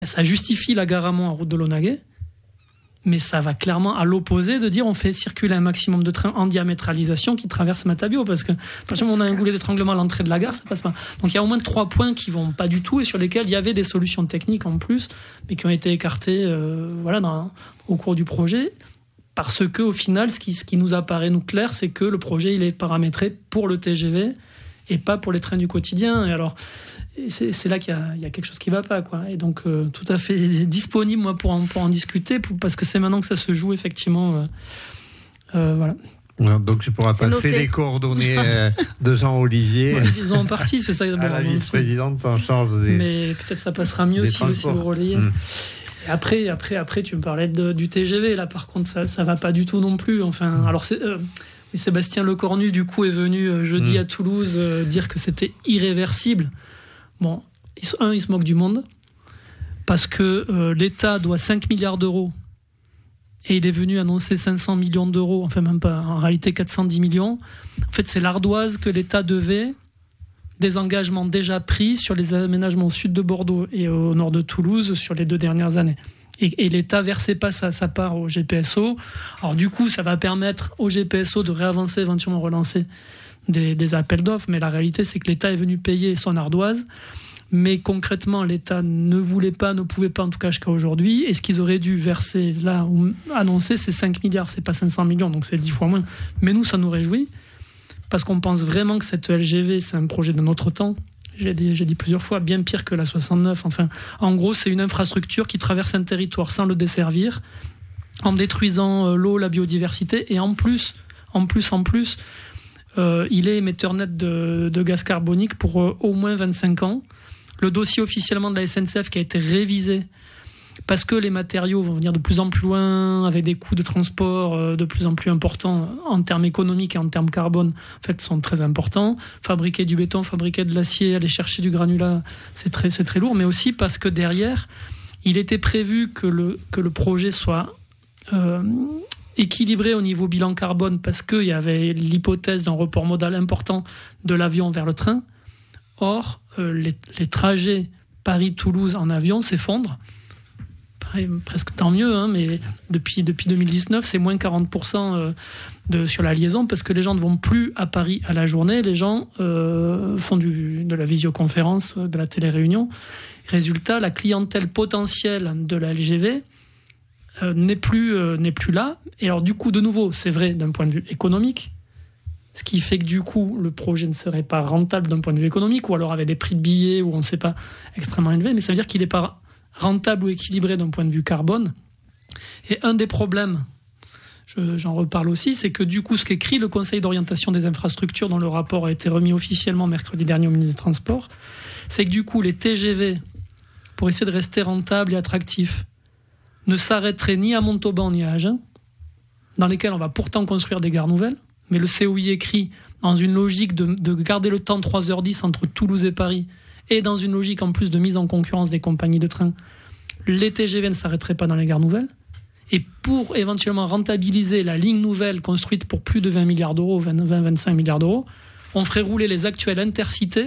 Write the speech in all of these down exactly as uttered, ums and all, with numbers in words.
Ça justifie la gare amont en route de Launaguet, mais ça va clairement à l'opposé de dire on fait circuler un maximum de trains en diamétralisation qui traversent Matabio, parce que franchement, on a un goulet d'étranglement à l'entrée de la gare, ça passe pas. Donc il y a au moins trois points qui vont pas du tout et sur lesquels il y avait des solutions techniques en plus, mais qui ont été écartées euh, voilà, dans, au cours du projet, parce que au final, ce qui, ce qui nous apparaît nous clair, c'est que le projet il est paramétré pour le T G V et pas pour les trains du quotidien. Et alors c'est, c'est là qu'il y a, il y a quelque chose qui va pas, quoi. Et donc euh, tout à fait disponible moi pour en, pour en discuter, pour, parce que c'est maintenant que ça se joue effectivement. Euh, euh, voilà. Donc tu pourras passer les coordonnées euh, de Jean-Olivier. Ouais, ils ont en partie, c'est ça. À bon, la vice-présidente en charge des. Mais peut-être ça passera mieux si, si vous relayez. Mmh. Et après, après, après, tu me parlais de, du T G V. Là, par contre, ça, ça va pas du tout non plus. Enfin, alors c'est. Euh, Sébastien Lecornu, du coup, est venu euh, jeudi mmh. à Toulouse euh, dire que c'était irréversible. Bon, un, il se moque du monde, parce que euh, l'État doit cinq milliards d'euros, et il est venu annoncer cinq cents millions d'euros, enfin même pas, en réalité quatre cent dix millions. En fait, c'est l'ardoise que l'État devait des engagements déjà pris sur les aménagements au sud de Bordeaux et au nord de Toulouse sur les deux dernières années. Et, et l'État versait pas sa, sa part au G P S O. Alors du coup, ça va permettre au G P S O de réavancer, éventuellement relancer des, des appels d'offres. Mais la réalité, c'est que l'État est venu payer son ardoise. Mais concrètement, l'État ne voulait pas, ne pouvait pas, en tout cas jusqu'à aujourd'hui. Et ce qu'ils auraient dû verser là, ou annoncer, c'est cinq milliards, c'est pas cinq cents millions, donc c'est dix fois moins. Mais nous, ça nous réjouit, parce qu'on pense vraiment que cette L G V, c'est un projet de notre temps. J'ai dit, j'ai dit plusieurs fois, bien pire que la soixante-neuf. Enfin, en gros, c'est une infrastructure qui traverse un territoire sans le desservir, en détruisant l'eau, la biodiversité, et en plus, en plus, en plus, euh, il est émetteur net de, de gaz carbonique pour euh, au moins vingt-cinq ans. Le dossier officiellement de la S N C F qui a été révisé parce que les matériaux vont venir de plus en plus loin, avec des coûts de transport de plus en plus importants en termes économiques et en termes carbone, en fait, sont très importants. Fabriquer du béton, fabriquer de l'acier, aller chercher du granulat, c'est très, c'est très lourd, mais aussi parce que derrière, il était prévu que le, que le projet soit euh, équilibré au niveau bilan carbone, parce qu'il y avait l'hypothèse d'un report modal important de l'avion vers le train. Or, euh, les, les trajets Paris-Toulouse en avion s'effondrent. Presque tant mieux, hein, mais depuis, depuis deux mille dix-neuf, c'est moins quarante pour cent de, sur la liaison, parce que les gens ne vont plus à Paris à la journée, les gens euh, font du, de la visioconférence, de la téléréunion. Résultat, la clientèle potentielle de la L G V euh, n'est plus, euh, n'est plus là. Et alors du coup, de nouveau, c'est vrai d'un point de vue économique, ce qui fait que du coup, le projet ne serait pas rentable d'un point de vue économique, ou alors avec des prix de billets où on ne sait pas extrêmement élevés, mais ça veut dire qu'il n'est pas rentable ou équilibré d'un point de vue carbone. Et un des problèmes, je, j'en reparle aussi, c'est que du coup, ce qu'écrit le Conseil d'orientation des infrastructures, dont le rapport a été remis officiellement mercredi dernier au ministre des Transports, c'est que du coup, les T G V, pour essayer de rester rentables et attractifs, ne s'arrêteraient ni à Montauban ni à Agen, dans lesquels on va pourtant construire des gares nouvelles, mais le C O I écrit dans une logique de, de garder le temps trois heures dix entre Toulouse et Paris, et dans une logique en plus de mise en concurrence des compagnies de train, les T G V ne s'arrêteraient pas dans les gares nouvelles. Et pour éventuellement rentabiliser la ligne nouvelle construite pour plus de vingt milliards d'euros, vingt à vingt-cinq milliards d'euros, on ferait rouler les actuelles intercités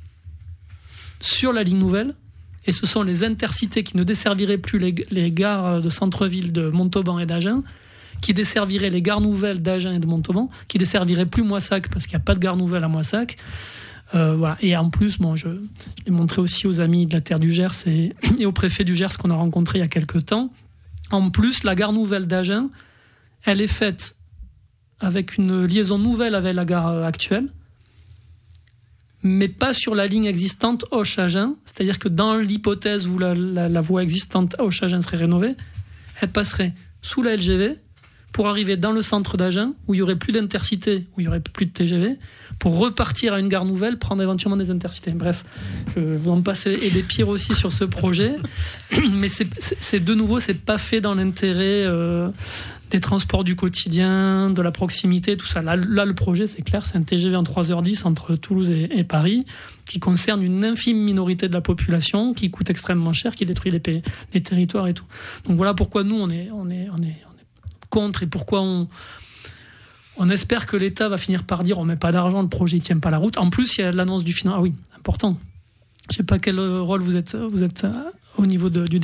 sur la ligne nouvelle. Et ce sont les intercités qui ne desserviraient plus les, les gares de centre-ville de Montauban et d'Agen, qui desserviraient les gares nouvelles d'Agen et de Montauban, qui desserviraient plus Moissac, parce qu'il n'y a pas de gare nouvelle à Moissac. Euh, voilà. Et en plus, bon, je, je l'ai montré aussi aux amis de la Terre du Gers et, et au préfet du Gers qu'on a rencontré il y a quelques temps. En plus, la gare nouvelle d'Agen, elle est faite avec une liaison nouvelle avec la gare actuelle, mais pas sur la ligne existante Auch-Agen. C'est-à-dire que dans l'hypothèse où la, la, la voie existante Auch-Agen serait rénovée, elle passerait sous la L G V pour arriver dans le centre d'Agen, où il y aurait plus d'intercités, où il y aurait plus de T G V, pour repartir à une gare nouvelle, prendre éventuellement des intercités. Bref, je vous en passe et des pires aussi sur ce projet, mais c'est, c'est, c'est de nouveau, c'est pas fait dans l'intérêt euh, des transports du quotidien, de la proximité, tout ça. Là, là, le projet, c'est clair, c'est un T G V en trois heures dix entre Toulouse et, et Paris, qui concerne une infime minorité de la population, qui coûte extrêmement cher, qui détruit les, pays, les territoires et tout. Donc voilà pourquoi nous, on est, on est, on est, on est contre, et pourquoi on... On espère que l'État va finir par dire on met pas d'argent, le projet ne tient pas la route. En plus, il y a l'annonce du financement. Ah oui, important. Je sais pas quel rôle vous êtes, vous êtes au niveau de, du